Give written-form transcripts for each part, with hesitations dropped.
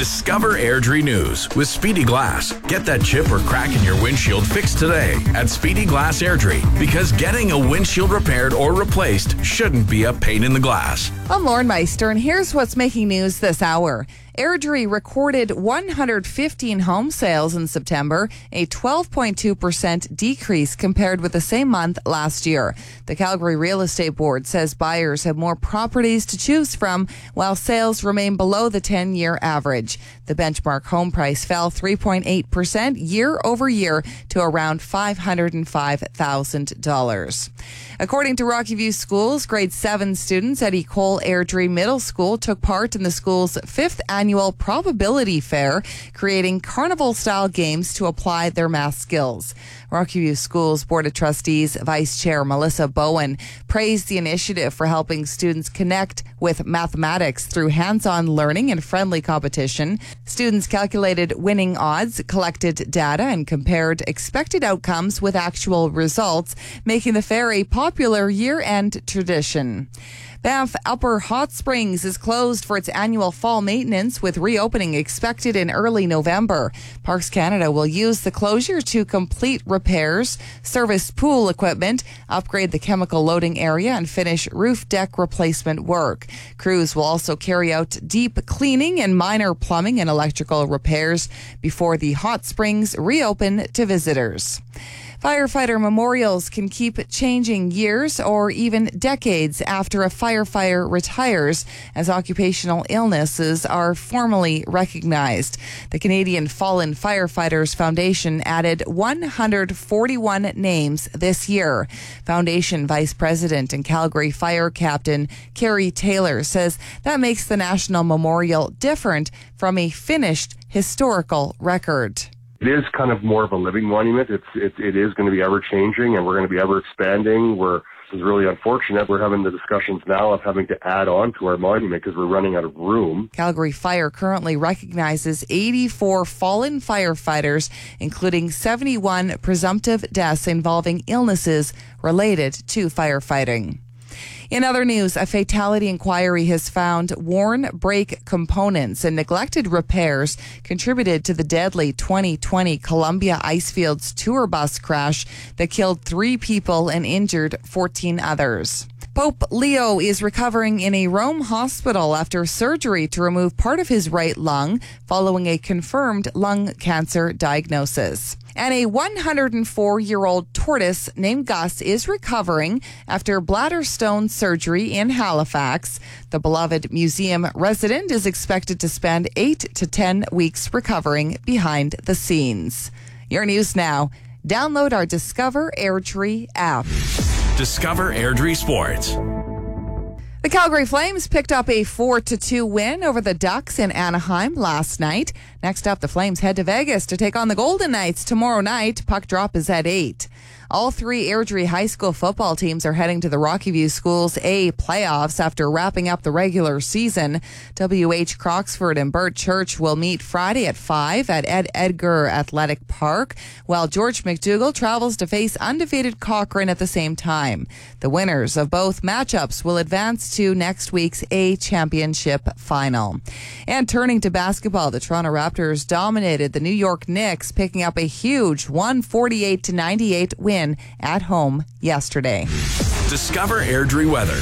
Discover Airdrie News with Speedy Glass. Get that chip or crack in your windshield fixed today at Speedy Glass Airdrie, because getting a windshield repaired or replaced shouldn't be a pain in the glass. I'm Lauren Meister, and here's what's making news this hour. Airdrie recorded 115 home sales in September, a 12.2% decrease compared with the same month last year. The Calgary Real Estate Board says buyers have more properties to choose from, while sales remain below the 10-year average. The benchmark home price fell 3.8% year over year to around $505,000. According to Rocky View Schools, grade 7 students at Ecole Airdrie Middle School took part in the school's 5th annual probability fair, creating carnival-style games to apply their math skills. Rocky View Schools Board of Trustees Vice Chair Melissa Bowen praised the initiative for helping students connect with mathematics through hands-on learning and friendly competition. Students calculated winning odds, collected data, and compared expected outcomes with actual results, making the fair a popular year-end tradition. Banff Upper Hot Springs is closed for its annual fall maintenance, with reopening expected in early November. Parks Canada will use the closure to complete repairs, service pool equipment, upgrade the chemical loading area, and finish roof deck replacement work. Crews will also carry out deep cleaning and minor plumbing and electrical repairs before the hot springs reopen to visitors. Firefighter memorials can keep changing years or even decades after a firefighter retires, as occupational illnesses are formally recognized. The Canadian Fallen Firefighters Foundation added 141 names this year. Foundation Vice President and Calgary Fire Captain Carrie Taylor says that makes the National Memorial different from a finished historical record. It is kind of more of a living monument. It is going to be ever-changing, and we're going to be ever-expanding. This is really unfortunate. We're having the discussions now of having to add on to our monument because we're running out of room. Calgary Fire currently recognizes 84 fallen firefighters, including 71 presumptive deaths involving illnesses related to firefighting. In other news, a fatality inquiry has found worn brake components and neglected repairs contributed to the deadly 2020 Columbia Icefields tour bus crash that killed 3 people and injured 14 others. Pope Leo is recovering in a Rome hospital after surgery to remove part of his right lung following a confirmed lung cancer diagnosis. And a 104-year-old tortoise named Gus is recovering after bladder stone surgery in Halifax. The beloved museum resident is expected to spend 8 to 10 weeks recovering behind the scenes. Your news now. Download our Discover Airdrie app. Discover Airdrie Sports. The Calgary Flames picked up a 4-2 win over the Ducks in Anaheim last night. Next up, the Flames head to Vegas to take on the Golden Knights tomorrow night. Puck drop is at 8. All 3 Airdrie High School football teams are heading to the Rocky View Schools A playoffs after wrapping up the regular season. W.H. Croxford and Burt Church will meet Friday at 5 at Ed Edgar Athletic Park, while George McDougall travels to face undefeated Cochrane at the same time. The winners of both matchups will advance to next week's A Championship final. And turning to basketball, the Toronto Raptors dominated the New York Knicks, picking up a huge 148-98 win at home yesterday. Discover Airdrie weather.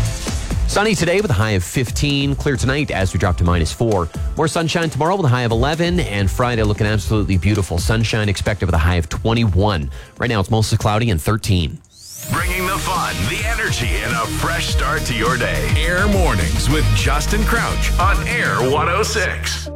Sunny today with a high of 15. Clear tonight as we drop to -4. More sunshine tomorrow with a high of 11. And Friday looking absolutely beautiful. Sunshine expected with a high of 21. Right now it's mostly cloudy and 13. Bringing the fun, the energy, and a fresh start to your day. Air Mornings with Justin Crouch on Air 106.